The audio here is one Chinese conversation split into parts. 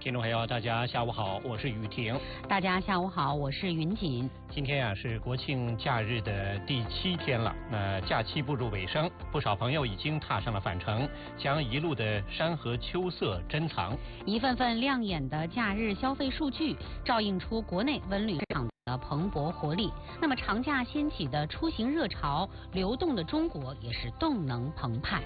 听众朋友，大家下午好，我是雨婷。 大家下午好，我是云锦。 今天是国庆假日的第7天了，那假期步入尾声，不少朋友已经踏上了返程，将一路的山河秋色珍藏。 一份份亮眼的假日消费数据，照映出国内文旅市场的蓬勃活力。那么长假掀起的出行热潮，流动的中国也是动能澎湃。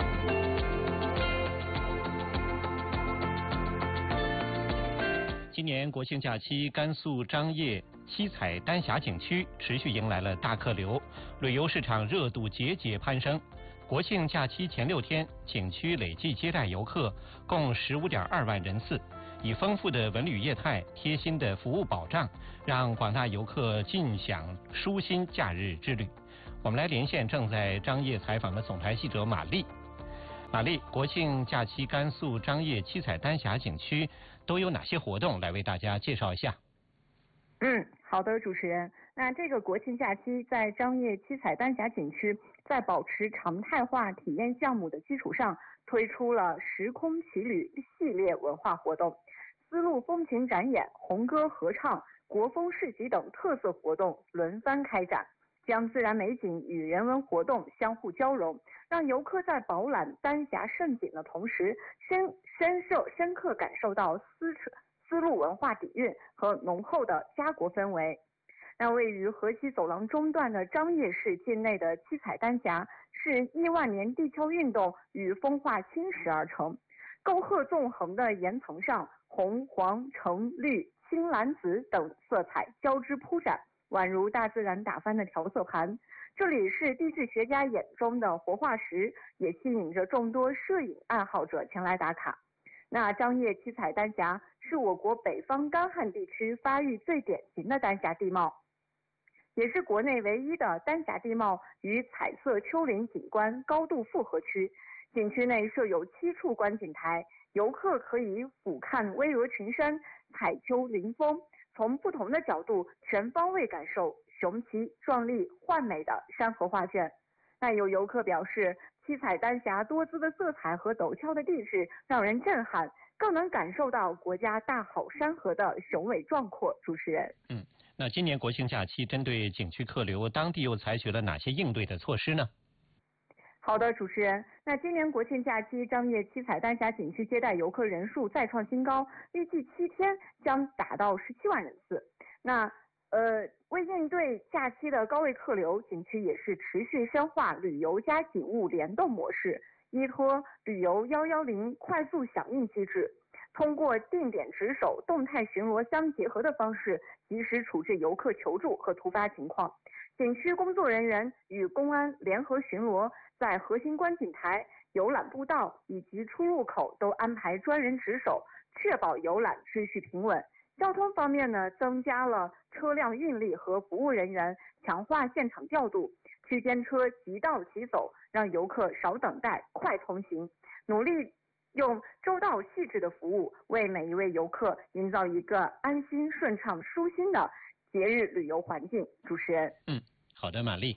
今年国庆假期，甘肃张掖七彩丹霞景区持续迎来了大客流，旅游市场热度节节攀升。国庆假期前6天，景区累计接待游客共15.2万人次，以丰富的文旅业态、贴心的服务保障，让广大游客尽享舒心假日之旅。我们来连线正在张掖采访的总台记者马丽。马丽，国庆假期甘肃张掖七彩丹霞景区都有哪些活动？来为大家介绍一下。 好的，主持人。那这个国庆假期在张掖七彩丹霞景区，在保持常态化体验项目的基础上，推出了时空奇旅系列文化活动，丝路风情展演、红歌合唱、国风市集等特色活动轮番开展，将自然美景与人文活动相互交融，让游客在饱览丹霞胜景的同时，深刻感受到丝路文化底蕴和浓厚的家国氛围。那位于河西走廊中段的张掖市境内的七彩丹霞，是亿万年地壳运动与风化侵蚀而成，沟壑纵横的岩层上，红、黄、橙、绿、青、蓝、紫等色彩交织铺展，宛如大自然打翻的调色盘。这里是地质学家眼中的活化石，也吸引着众多摄影爱好者前来打卡。那张掖七彩丹霞是我国北方干旱地区发育最典型的丹霞地貌，也是国内唯一的丹霞地貌与彩色丘陵景观高度复合区。景区内设有7处观景台，游客可以俯瞰巍峨群山、彩丘临峰，从不同的角度全方位感受雄奇壮丽幻美的山河画卷。那有游客表示，七彩丹霞多姿的色彩和陡峭的地质让人震撼，更能感受到国家大好山河的雄伟壮阔。主持人， 那今年国庆假期针对景区客流，当地又采取了哪些应对的措施呢？ 好的，主持人。那今年国庆假期，张掖七彩丹霞景区接待游客人数再创新高，预计7天将达到17万人次。那为应对假期的高位客流，景区也是持续深化旅游加景物联动模式，依托旅游110快速响应机制，通过定点值守、动态巡逻相结合的方式，及时处置游客求助和突发情况。景区工作人员与公安联合巡逻，在核心观景台、游览步道以及出入口都安排专人值守，确保游览秩序平稳。交通方面呢，增加了车辆运力和服务人员，强化现场调度，区间车即到即走，让游客少等待，快通行。努力用周到细致的服务，为每一位游客营造一个安心、顺畅、舒心的节日旅游环境。主持人， 好的，马丽。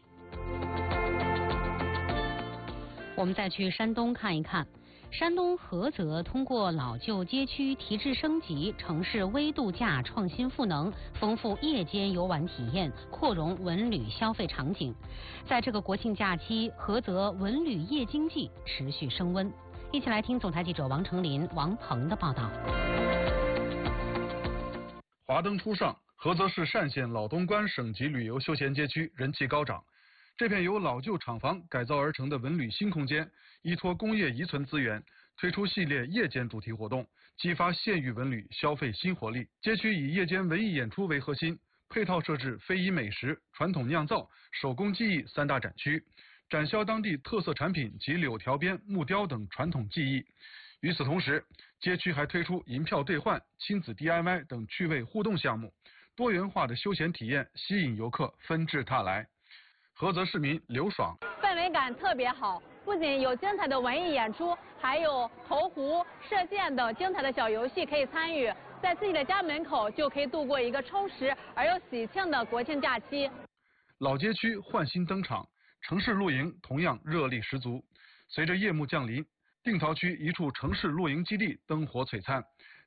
我们再去山东看一看。山东菏泽通过老旧街区提质升级、城市微度假创新赋能，丰富夜间游玩体验，扩容文旅消费场景。在这个国庆假期，菏泽文旅夜经济持续升温。一起来听总台记者王成林、王鹏的报道。 华灯初上，菏泽市单县老东关省级旅游休闲街区人气高涨。这片由老旧厂房改造而成的文旅新空间，依托工业遗存资源，推出系列夜间主题活动，激发县域文旅消费新活力。街区以夜间文艺演出为核心，配套设置非遗美食、传统酿造、手工技艺3大展区，展销当地特色产品及柳条编、木雕等传统技艺。与此同时，街区还推出银票兑换、亲子 DIY 等趣味互动项目，多元化的休闲体验吸引游客纷至沓来。菏泽市民刘爽， 氛围感特别好，不仅有精彩的文艺演出，还有投壶、射箭等精彩的小游戏可以参与，在自己的家门口就可以度过一个充实而又喜庆的国庆假期。 老街区焕新登场，城市露营同样热力十足。随着夜幕降临，定陶区一处城市露营基地灯火璀璨，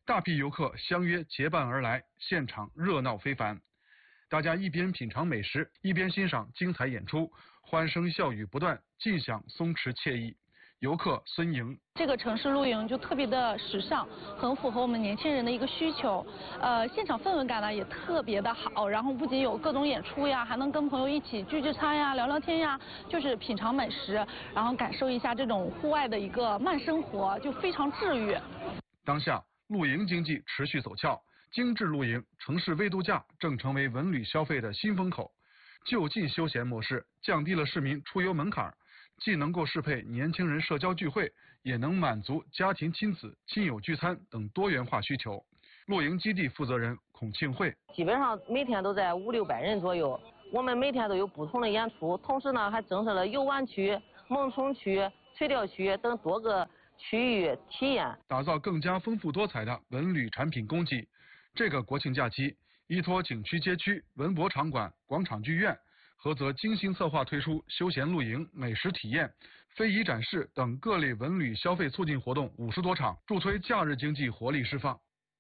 大批游客相约结伴而来，现场热闹非凡。大家一边品尝美食，一边欣赏精彩演出，欢声笑语不断，尽享松弛惬意。游客孙莹， 这个城市露营就特别的时尚，很符合我们年轻人的一个需求。现场氛围感呢也特别的好，然后不仅有各种演出呀，还能跟朋友一起聚餐呀、聊聊天呀，就是品尝美食，然后感受一下这种户外的一个慢生活，就非常治愈。 当下露营经济持续走俏，精致露营、城市微度假正成为文旅消费的新风口。就近休闲模式降低了市民出游门槛，既能够适配年轻人社交聚会，也能满足家庭亲子、亲友聚餐等多元化需求。露营基地负责人孔庆慧， 基本上每天都在500-600人左右，我们每天都有不同的演出，同时呢还增设了游玩区、萌宠区、垂钓区等多个区域体验， 打造更加丰富多彩的文旅产品供给。这个国庆假期，依托景区街区、文博场馆、广场剧院，菏泽精心策划推出休闲露营、美食体验、非遗展示等各类文旅消费促进活动50多场，助推假日经济活力释放。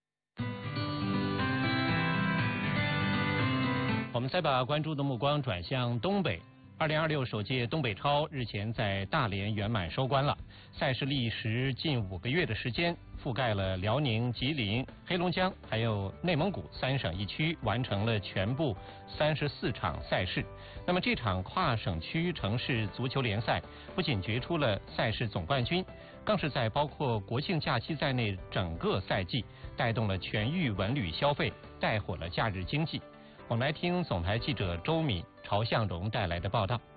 我们再把关注的目光转向东北。2026首届东北超日前在大连圆满收官了，赛事历时近5个月的时间，覆盖了辽宁、吉林、黑龙江还有内蒙古3省1区，完成了全部34场赛事。那么这场跨省区城市足球联赛不仅决出了赛事总冠军，更是在包括国庆假期在内整个赛季带动了全域文旅消费，带火了假日经济。我们来听总台记者周敏、曹向荣带来的报道。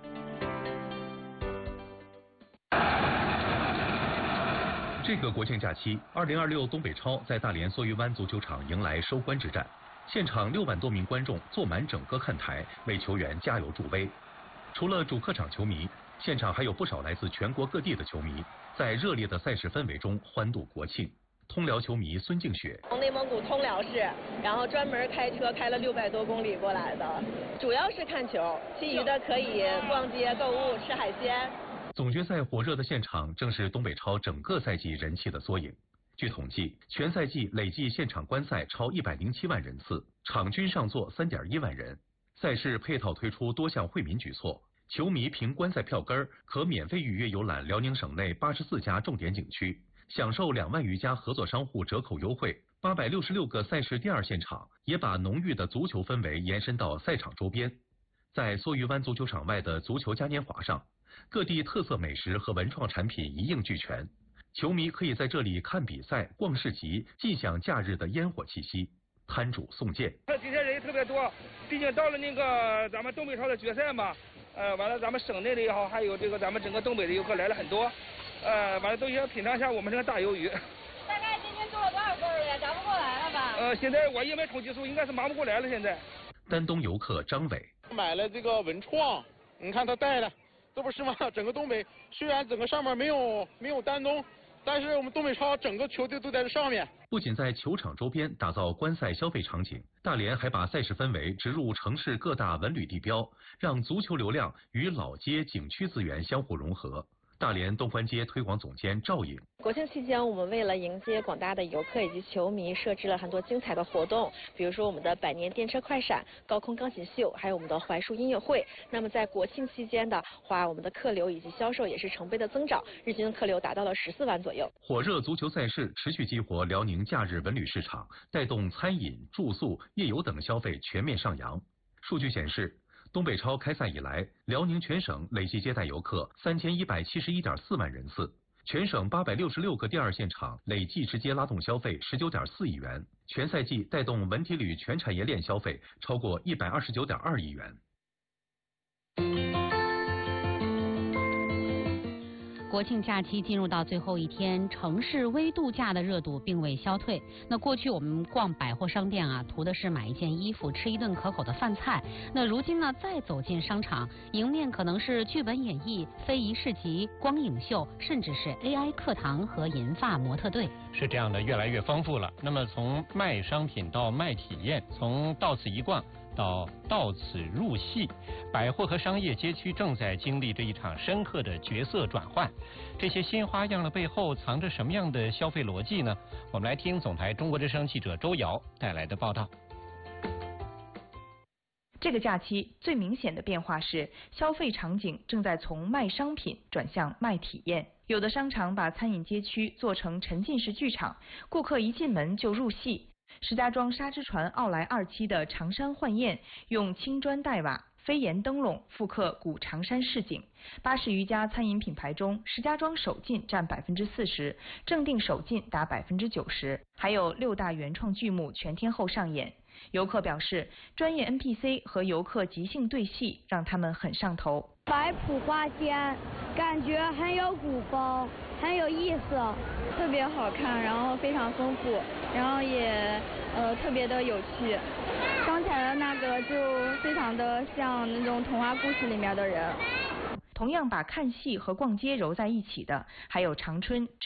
这个国庆假期，2026东北超在大连梭鱼湾足球场迎来收官之战，现场6万多名观众坐满整个看台，为球员加油助威。除了主客场球迷，现场还有不少来自全国各地的球迷，在热烈的赛事氛围中欢度国庆。通辽球迷孙静雪， 从内蒙古通辽市，然后专门开车开了600多公里过来的，主要是看球，其余的可以逛街、购物、吃海鲜。 总决赛火热的现场正是东北超整个赛季人气的缩影。据统计，全赛季累计现场观赛超107万人次，场均上座3.1万人。赛事配套推出多项惠民举措，球迷凭观赛票根可免费预约游览辽宁省内84家重点景区。享受2万余家合作商户折扣优惠，866个赛事第二现场也把浓郁的足球氛围延伸到赛场周边。在梭鱼湾足球场外的足球嘉年华上，各地特色美食和文创产品一应俱全，球迷可以在这里看比赛、逛市集，尽享假日的烟火气息。摊主宋健， 今天人也特别多，毕竟到了那个咱们东北超的决赛嘛，完了咱们省内的也好，还有这个咱们整个东北的游客来了很多。完了都想品尝一下我们这个大鱿鱼。 大概今天做了多少份呀？忙不过来了吧？ 现在我也没统计数，应该是忙不过来了。现在。 丹东游客张伟买了这个文创，你看他带了，这不是吗？整个东北虽然整个上面没有丹东，但是我们东北超整个球队都在这上面。 不仅在球场周边打造观赛消费场景，大连还把赛事氛围植入城市各大文旅地标，让足球流量与老街景区资源相互融合。大连东关街推广总监赵颖， 国庆期间，我们为了迎接广大的游客以及球迷，设置了很多精彩的活动，比如说我们的100年电车快闪、高空钢琴秀，还有我们的槐树音乐会。那么在国庆期间的话，我们的客流以及销售也是成倍的增长，日均客流达到了14万左右。 火热足球赛事持续激活辽宁假日文旅市场，带动餐饮、住宿、夜游等消费全面上扬。数据显示，东北超开赛以来，辽宁全省累计接待游客3171.4万人次，全省866个第二现场累计直接拉动消费19.4亿元，全赛季带动文体旅全产业链消费超过129.2亿元。 国庆假期进入到最后一天，城市微度假的热度并未消退。那过去我们逛百货商店啊，图的是买一件衣服，吃一顿可口的饭菜。那如今呢，再走进商场，迎面可能是剧本演绎、非遗市集、光影秀，甚至是 AI 课堂和银发模特队。 是这样的，越来越丰富了。那么从卖商品到卖体验，从到此一逛到此入戏，百货和商业街区正在经历着一场深刻的角色转换。这些新花样的背后藏着什么样的消费逻辑呢？我们来听总台中国之声记者周瑶带来的报道。 这个假期最明显的变化是，消费场景正在从卖商品转向卖体验。有的商场把餐饮街区做成沉浸式剧场，顾客一进门就入戏。石家庄沙之船奥莱2期的长山幻宴，用青砖黛瓦、飞檐灯笼复刻古长山市景。80余家餐饮品牌中，石家庄首进占40%，正定首进达90%，还有6大原创剧目全天候上演。游客表示，专业 NPC 和游客即兴对戏，让他们很上头。 摆谱花间，感觉很有古风，很有意思，特别好看，然后非常丰富，然后也特别的有趣。刚才的那个就非常的像那种童话故事里面的人。 同样把看戏和逛街揉在一起的，还有长春